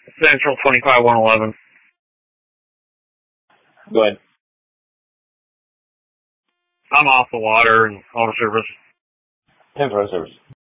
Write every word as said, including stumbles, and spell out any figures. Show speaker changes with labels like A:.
A: Central twenty-five one eleven.
B: Go ahead.
A: I'm off the water and auto service.
B: ten for auto service.